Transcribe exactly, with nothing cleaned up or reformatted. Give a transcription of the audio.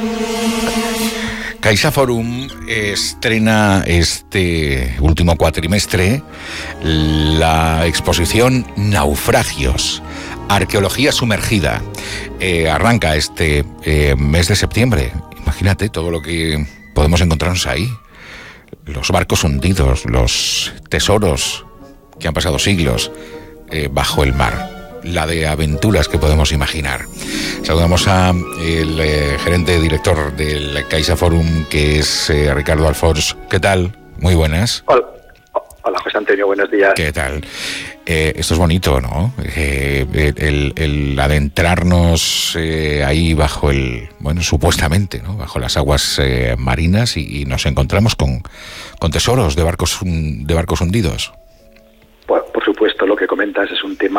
CaixaForum estrena este último cuatrimestre la exposición Naufragios, Arqueología Sumergida. Eh, arranca este eh, mes de septiembre. Imagínate todo lo que podemos encontrarnos ahí. Los barcos hundidos, los tesoros que han pasado siglos eh, bajo el mar. La de aventuras que podemos imaginar. Saludamos a el eh, gerente director del CaixaForum, que es eh, Ricardo Alfors. ¿Qué tal? Muy buenas. Hola, hola José Antonio, buenos días. ¿Qué tal? Eh, esto es bonito, ¿no? Eh, el, el adentrarnos eh, ahí bajo el, bueno, supuestamente, ¿no? Bajo las aguas eh, marinas y, y nos encontramos con, con tesoros de barcos, de barcos hundidos. Por, por supuesto, lo que comentas es un tema